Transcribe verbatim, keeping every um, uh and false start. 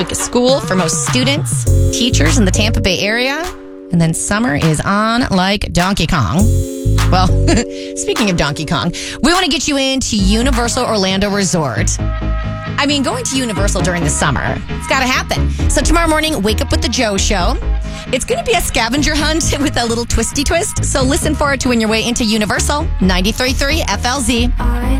week of school for most students, teachers in the Tampa Bay area. And then summer is on like Donkey Kong. Well, speaking of Donkey Kong, we want to get you into Universal Orlando Resort. I mean, going to Universal during the summer, it's got to happen. So tomorrow morning, wake up with the Joe Show. It's going to be a scavenger hunt with a little twisty twist. So listen for it to win your way into Universal. ninety-three point three F L Z.